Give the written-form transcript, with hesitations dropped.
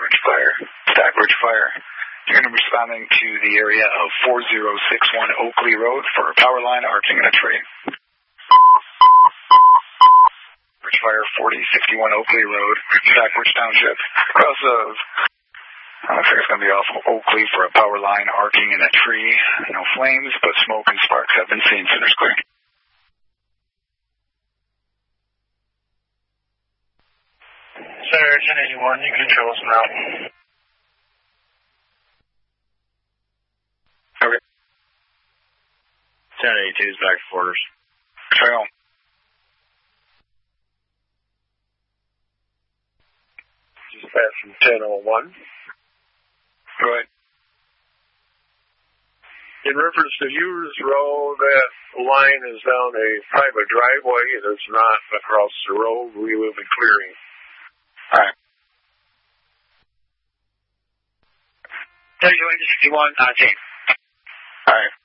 Fire. Stack Ridge Fire. You're going to be responding to the area of 4061 Oakley Road for a power line arcing in a tree. Ridge Fire, 4061 Oakley Road, Stack Ridge Township. Cross of, I think it's going to be off Oakley for a power line arcing in a tree. No flames, but smoke and sparks have been seen. Center's clear. Center 1081, you can control us now. Okay. 1082 is back to quarters. Trail. Dispatch from 1001. Go ahead. In reference to Hughes Road, that line is down a private driveway. It is not across the road. We will be clearing. All right. 3161, team. All right.